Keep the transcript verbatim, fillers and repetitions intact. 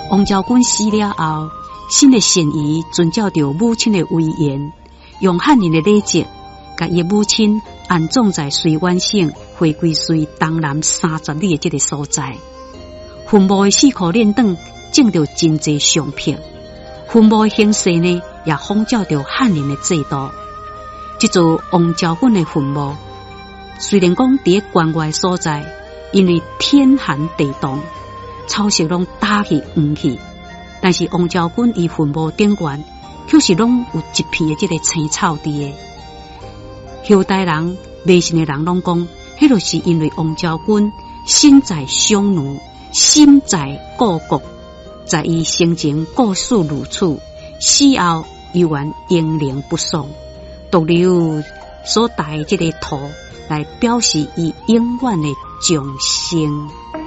王昭君死了后，新的神医遵照着母亲的遗言，用汉人的礼节，甲伊母亲安葬在随远省回归随东南三十里的这个所在。坟墓的四块链顶种着真侪相片，坟墓的形式呢，也仿照着汉人的制度。这座王昭君的坟墓，虽然讲伫个关外所在，因为天寒地冻，草色拢打去黄去，但是王昭君伊坟墓顶悬，却是拢有一片的这个青草地的。后代人、迷信的人拢讲，迄就是因为王昭君身在匈奴，心在故国，在伊生前故事如此，死后犹原英灵不丧，独留所带这个图来表示伊永远的忠心。